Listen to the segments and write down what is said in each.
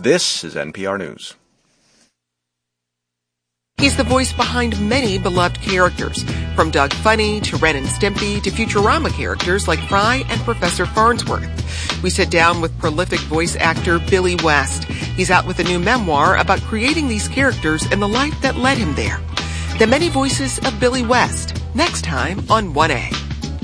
This is NPR News. He's the voice behind many beloved characters, from Doug Funny to Ren and Stimpy to Futurama characters like Fry and Professor Farnsworth. We sit down with prolific voice actor Billy West. He's out with a new memoir about creating these characters and the life that led him there. The Many Voices of Billy West, next time on 1A.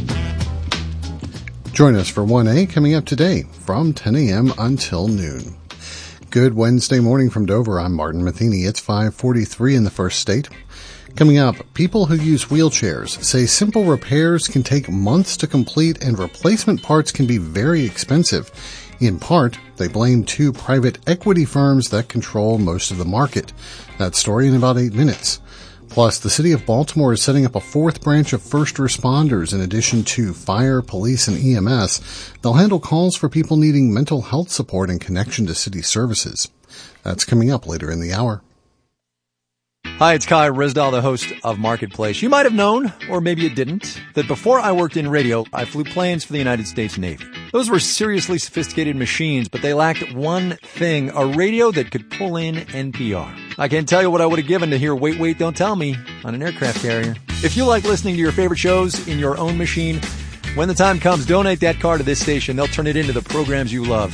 Join us for 1A coming up today from 10 a.m. until noon. Good Wednesday morning from Dover. I'm Martin Matheny. It's 5:43 in the first state. Coming up, people who use wheelchairs say simple repairs can take months to complete and replacement parts can be very expensive. In part, they blame two private equity firms that control most of the market. That story in about 8 minutes. Plus, the city of Baltimore is setting up a fourth branch of first responders in addition to fire, police, and EMS. They'll handle calls for people needing mental health support in connection to city services. That's coming up later in the hour. Hi, it's Kai Risdal, the host of Marketplace. You might have known, or maybe you didn't, that before I worked in radio, I flew planes for the United States Navy. Those were seriously sophisticated machines, but they lacked one thing, a radio that could pull in NPR. I can't tell you what I would have given to hear Wait, Wait, Don't Tell Me on an aircraft carrier. If you like listening to your favorite shows in your own machine, when the time comes, donate that car to this station. They'll turn it into the programs you love.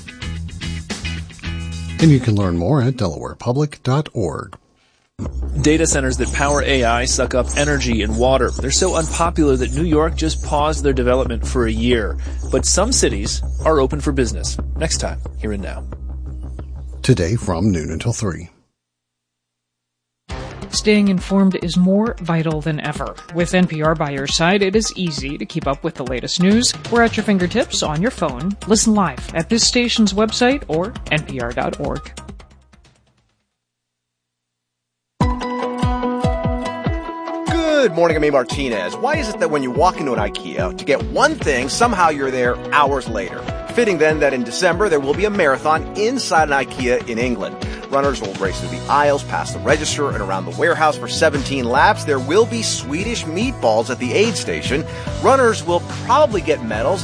And you can learn more at delawarepublic.org. Data centers that power AI suck up energy and water. They're so unpopular that New York just paused their development for a year. But some cities are open for business. Next time, here and now. Today from noon until 3. Staying informed is more vital than ever. With NPR by your side, it is easy to keep up with the latest news. We're at your fingertips on your phone. Listen live at this station's website or npr.org. Good morning, I'm A. Martinez. Why is it that when you walk into an IKEA to get one thing, somehow you're there hours later? Fitting then that in December there will be a marathon inside an IKEA in England. Runners will race through the aisles, past the register, and around the warehouse for 17 laps. There will be Swedish meatballs at the aid station. Runners will probably get medals.